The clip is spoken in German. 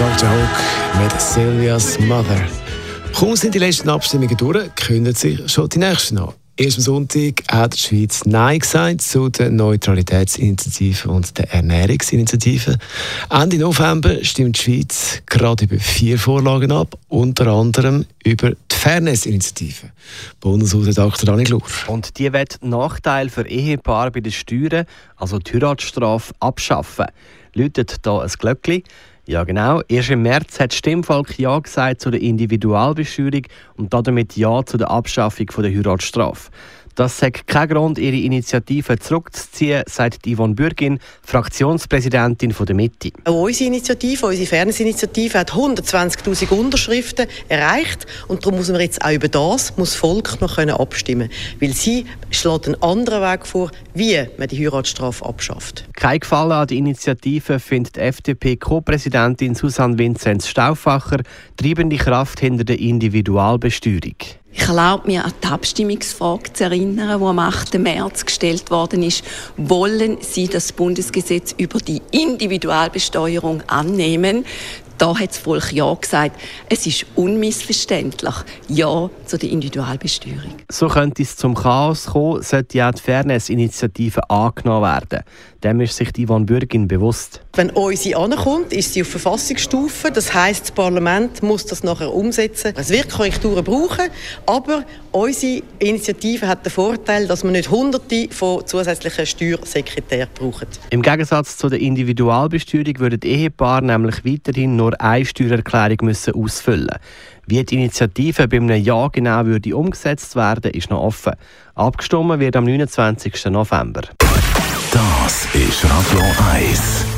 Dr. Hook mit Sylvia's Mother. Kaum sind die letzten Abstimmungen durch, kündigen sich schon die nächsten an. Erst am Sonntag hat die Schweiz Nein gesagt zu der Neutralitätsinitiative und der Ernährungsinitiative. Ende November stimmt die Schweiz gerade über 4 Vorlagen ab, unter anderem über die Fairness-Initiative. Bundeshausredakteur Dani Glur. Und die will Nachteile für Ehepaare bei den Steuern, also die Heiratsstrafe, abschaffen. Läutet hier ein Glöckchen? Ja genau, erst im März hat das Stimmvolk Ja gesagt zu der Individualbesteuerung und damit Ja zu der Abschaffung der Heiratsstrafe. Das hat kein Grund, ihre Initiative zurückzuziehen, sagt Yvonne Bürgin, Fraktionspräsidentin der Mitte. Auch unsere Initiative, unsere Fairness-Initiative, hat 120'000 Unterschriften erreicht. Und darum muss man jetzt auch über das Volk noch abstimmen können. Weil sie schlägt einen anderen Weg vor, wie man die Heiratsstrafe abschafft. Kein Gefallen an der Initiative findet die FDP-Co-Präsidentin Susanne Vinzenz-Stauffacher, treibende Kraft hinter der Individualbesteuerung. Ich erlaube mir, an die Abstimmungsfrage zu erinnern, die am 8. März gestellt worden ist. Wollen Sie das Bundesgesetz über die Individualbesteuerung annehmen? Da hat das Volk Ja gesagt. Es ist unmissverständlich. Ja zu der Individualbesteuerung. So könnte es zum Chaos kommen, sollte ja die Fairness-Initiative angenommen werden. Dem ist sich Yvonne Bürgin bewusst. Wenn unsere ankommt, ist sie auf Verfassungsstufe. Das heisst, das Parlament muss das nachher umsetzen. Es wird Korrekturen brauchen, aber unsere Initiative hat den Vorteil, dass wir nicht Hunderte von zusätzlichen Steuersekretären brauchen. Im Gegensatz zu der Individualbesteuerung würden die Ehepaare nämlich weiterhin nur eine Steuererklärung ausfüllen müssen. Wie die Initiative bei einem Ja genau würde umgesetzt werden, ist noch offen. Abgestimmt wird am 29. November. Das ist Radio 1.